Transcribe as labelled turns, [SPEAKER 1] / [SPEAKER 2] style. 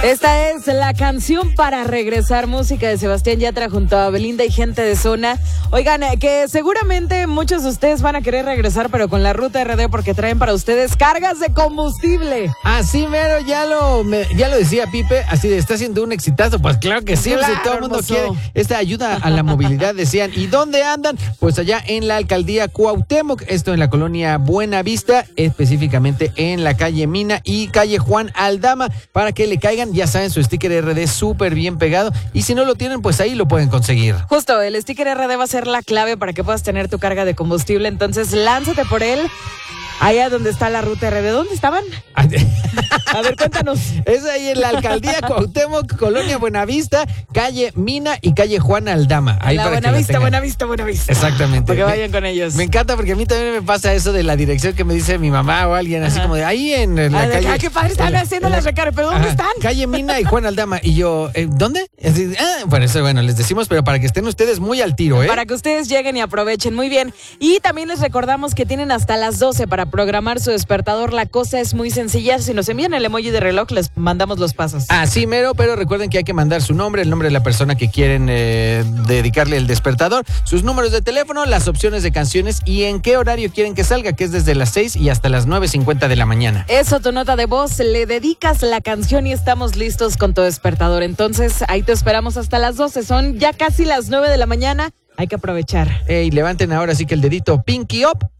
[SPEAKER 1] Esta es la canción para regresar, música de Sebastián Yatra junto a Belinda y gente de zona. Oigan, que seguramente muchos de ustedes van a querer regresar, pero con la Ruta RD, porque traen para ustedes cargas de combustible.
[SPEAKER 2] Así mero, ya lo decía Pipe, así de, está haciendo un exitazo. Pues claro que sí,
[SPEAKER 1] Claro,
[SPEAKER 2] pues, todo el mundo
[SPEAKER 1] hermoso.
[SPEAKER 2] quiere esta ayuda a la movilidad, decían. ¿Y dónde andan? Pues allá en la alcaldía Cuauhtémoc, esto en la colonia Buenavista, específicamente en la calle Mina y calle Juan Aldama, para que le caigan, ya saben, su sticker RD súper bien pegado, y si no lo tienen, pues ahí lo pueden conseguir.
[SPEAKER 1] Justo, el sticker RD va a ser la clave para que puedas tener tu carga de combustible, entonces lánzate por él. Allá donde está la Ruta RD. ¿Dónde estaban? A ver, cuéntanos.
[SPEAKER 2] Es ahí en la alcaldía Cuauhtémoc, colonia Buenavista, calle Mina y calle Juan Aldama. Ahí para que la tengan.
[SPEAKER 1] Buenavista.
[SPEAKER 2] Exactamente.
[SPEAKER 1] Para que vayan con ellos.
[SPEAKER 2] Me encanta porque a mí también me pasa eso de la dirección que me dice mi mamá o alguien, así como de ahí en la calle.
[SPEAKER 1] ¡Qué padre! Están haciendo las recargas, pero ¿dónde están?
[SPEAKER 2] Calle Mina y Juan Aldama. Y yo, ¿dónde? Así, por eso, bueno, les decimos, pero para que estén ustedes muy al tiro, ¿eh?
[SPEAKER 1] Para que ustedes lleguen y aprovechen. Muy bien. Y también les recordamos que tienen hasta las 12 para programar su despertador. La cosa es muy sencilla. Si nos envían el emoji de reloj, les mandamos los pasos.
[SPEAKER 2] Así mero, pero recuerden que hay que mandar su nombre, el nombre de la persona que quieren dedicarle el despertador, sus números de teléfono, las opciones de canciones y en qué horario quieren que salga, que es desde las 6 y hasta las 9:50 de la mañana.
[SPEAKER 1] Eso, tu nota de voz, le dedicas la canción y estamos listos con tu despertador. Entonces, ahí te esperamos hasta las 12. Son ya casi las 9 de la mañana. Hay que aprovechar.
[SPEAKER 2] Levanten ahora sí que el dedito pinky up